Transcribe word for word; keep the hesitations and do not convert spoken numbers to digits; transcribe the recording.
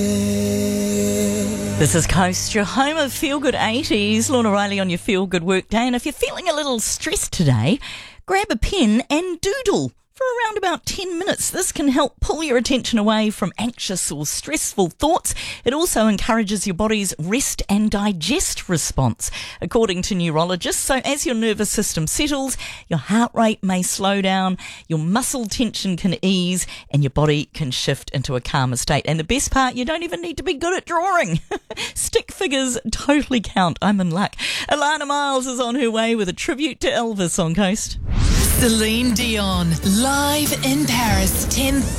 This is Coast, your home of Feel Good eighties. Lorna Riley on your Feel Good work day. And if you're feeling a little stressed today, grab a pen and doodle for around about ten minutes. This can help pull your attention away from anxious or stressful thoughts. It also encourages your body's rest and digest response, according to neurologists. So as your nervous system settles, your heart rate may slow down, your muscle tension can ease, and your body can shift into a calmer state. And the best part, you don't even need to be good at drawing. Stick figures totally count. I'm in luck. Alana Miles is on her way with a tribute to Elvis on Coast. Celine Dion, live in Paris, tenth